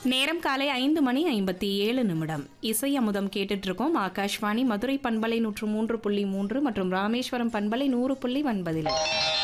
நேரம் காலை 5:57. இசை அமுதம் கேட்டுட்டு இருக்கோம். ஆகாஷ்வாணி மதுரை பண்பலை 103.3 மற்றும் ராமேஸ்வரம் பண்பலை 100.9.